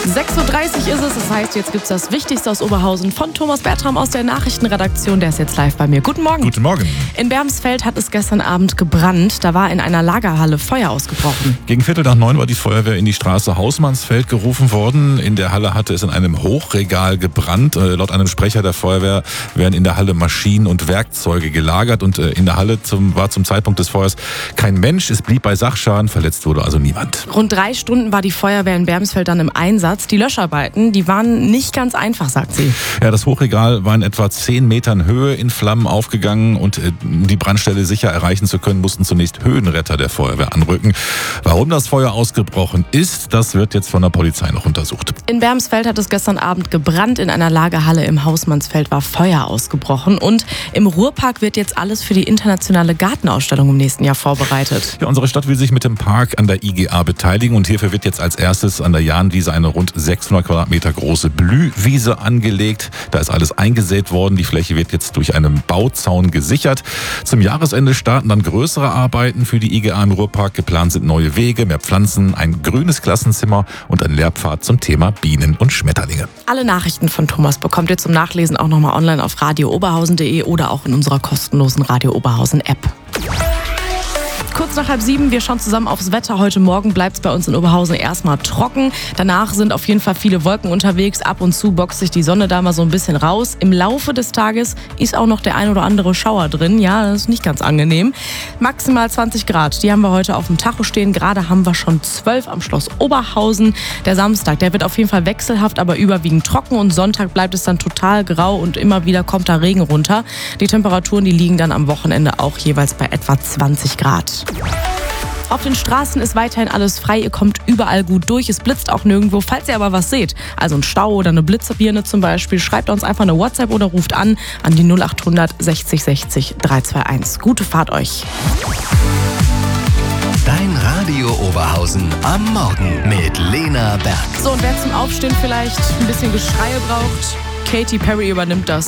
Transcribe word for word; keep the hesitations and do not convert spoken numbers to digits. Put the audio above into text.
sechs Uhr dreißig ist es, das heißt, jetzt gibt es das Wichtigste aus Oberhausen von Thomas Bertram aus der Nachrichtenredaktion. Der ist jetzt live bei mir. Guten Morgen. Guten Morgen. In Bermsfeld hat es gestern Abend gebrannt. Da war in einer Lagerhalle Feuer ausgebrochen. Gegen Viertel nach neun war die Feuerwehr in die Straße Hausmannsfeld gerufen worden. In der Halle hatte es in einem Hochregal gebrannt. Äh, laut einem Sprecher der Feuerwehr werden in der Halle Maschinen und Werkzeuge gelagert. Und äh, in der Halle zum, war zum Zeitpunkt des Feuers kein Mensch. Es blieb bei Sachschaden. Verletzt wurde also niemand. Rund drei Stunden war die Feuerwehr in Bermsfeld dann im Einsatz. Die Löscharbeiten, die waren nicht ganz einfach, sagt sie. Ja, das Hochregal war in etwa zehn Metern Höhe in Flammen aufgegangen und äh, um die Brandstelle sicher erreichen zu können, mussten zunächst Höhenretter der Feuerwehr anrücken. Warum das Feuer ausgebrochen ist, das wird jetzt von der Polizei noch untersucht. In Bermsfeld hat es gestern Abend gebrannt. In einer Lagerhalle im Hausmannsfeld war Feuer ausgebrochen. Und im Ruhrpark wird jetzt alles für die internationale Gartenausstellung im nächsten Jahr vorbereitet. Ja, unsere Stadt will sich mit dem Park an der I G A beteiligen und hierfür wird jetzt als erstes an der Jahnwiese eine rund sechshundert Quadratmeter große Blühwiese angelegt. Da ist alles eingesät worden. Die Fläche wird jetzt durch einen Bauzaun gesichert. Zum Jahresende starten dann größere Arbeiten für die I G A im Ruhrpark. Geplant sind neue Wege, mehr Pflanzen, ein grünes Klassenzimmer und ein Lehrpfad zum Thema Bienen und Schmetterlinge. Alle Nachrichten von Thomas bekommt ihr zum Nachlesen auch nochmal online auf radio oberhausen punkt de oder auch in unserer kostenlosen Radio Oberhausen App. Kurz nach halb sieben, wir schauen zusammen aufs Wetter. Heute Morgen bleibt es bei uns in Oberhausen erstmal trocken. Danach sind auf jeden Fall viele Wolken unterwegs. Ab und zu boxt sich die Sonne da mal so ein bisschen raus. Im Laufe des Tages ist auch noch der ein oder andere Schauer drin. Ja, das ist nicht ganz angenehm. Maximal zwanzig Grad, die haben wir heute auf dem Tacho stehen. Gerade haben wir schon zwölf am Schloss Oberhausen. Der Samstag, der wird auf jeden Fall wechselhaft, aber überwiegend trocken. Und Sonntag bleibt es dann total grau und immer wieder kommt da Regen runter. Die Temperaturen, die liegen dann am Wochenende auch jeweils bei etwa zwanzig Grad. Auf den Straßen ist weiterhin alles frei, ihr kommt überall gut durch, es blitzt auch nirgendwo. Falls ihr aber was seht, also ein Stau oder eine Blitzebirne zum Beispiel, schreibt uns einfach eine WhatsApp oder ruft an an die null achthundert sechzig sechzig dreihunderteinundzwanzig. Gute Fahrt euch. Dein Radio Oberhausen am Morgen mit Lena Berg. So, und wer zum Aufstehen vielleicht ein bisschen Geschreie braucht, Katy Perry übernimmt das.